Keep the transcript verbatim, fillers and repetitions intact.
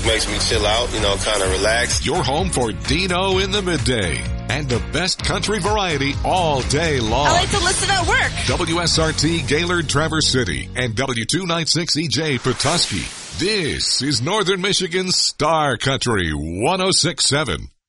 makes me chill out, you know, kind of relax. Your home for Dino in the midday and the best country variety all day long. I like to listen at work. W S R T Gaylord Traverse City and W two ninety-six E J Petoskey. This is Northern Michigan's Star Country one oh six point seven.